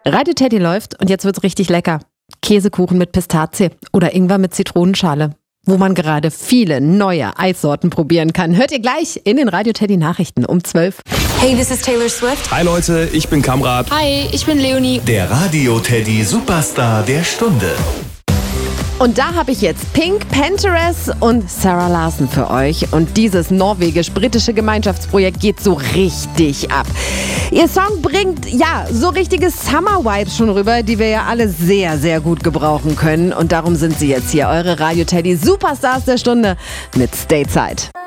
Radio Teddy läuft und jetzt wird's richtig lecker. Käsekuchen mit Pistazie oder Ingwer mit Zitronenschale, wo man gerade viele neue Eissorten probieren kann. Hört ihr gleich in den Radio Teddy Nachrichten um 12. Hey, this is Taylor Swift. Hi Leute, ich bin Kamrat. Hi, ich bin Leonie. Der Radio Teddy Superstar der Stunde. Und da habe ich jetzt Pink, Panteress und Sarah Larson für euch. Und dieses norwegisch-britische Gemeinschaftsprojekt geht so richtig ab. Ihr Song bringt, ja, so richtige Summer-Vibes schon rüber, die wir ja alle sehr, sehr gut gebrauchen können. Und darum sind sie jetzt hier, eure Radio Teddy Superstars der Stunde mit Stateside.